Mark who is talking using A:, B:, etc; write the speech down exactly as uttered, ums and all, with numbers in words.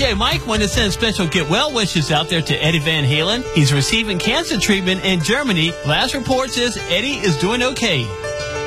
A: J Mike wanted to send special get well wishes out there to Eddie Van Halen. He's receiving cancer treatment in Germany. Last report says Eddie is doing okay.